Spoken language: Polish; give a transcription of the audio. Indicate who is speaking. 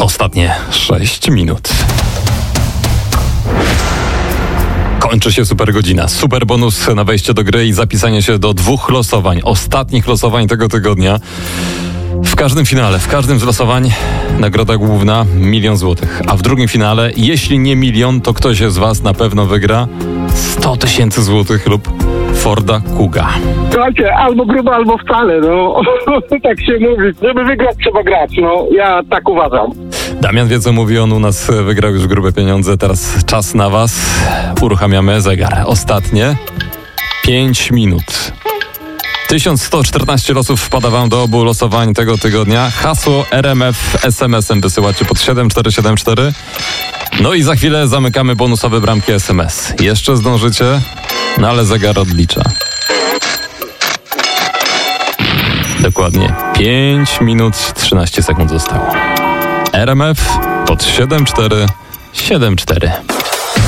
Speaker 1: Ostatnie 6 minut. Kończy się super godzina. Super bonus na wejście do gry i zapisanie się do 2 losowań. Ostatnich losowań tego tygodnia. W każdym finale, w każdym z losowań nagroda główna 1 000 000 złotych. A w drugim finale, jeśli nie 1 000 000, to ktoś z was na pewno wygra 100 000 złotych lub Forda Kuga.
Speaker 2: Słuchajcie, albo grubo, albo wcale, no. Tak się mówi. Żeby wygrać, trzeba grać, no. Ja tak uważam.
Speaker 1: Damian wie, co mówi, on u nas wygrał już grube pieniądze. Teraz czas na was. Uruchamiamy zegar. Ostatnie 5 minut. 1114 losów wpada wam do obu losowań tego tygodnia. Hasło RMF SMS-em wysyłacie pod 7474. No i za chwilę zamykamy bonusowe bramki SMS. Jeszcze zdążycie, no ale zegar odlicza. Dokładnie 5 minut 13 sekund zostało. RMF pod 7474.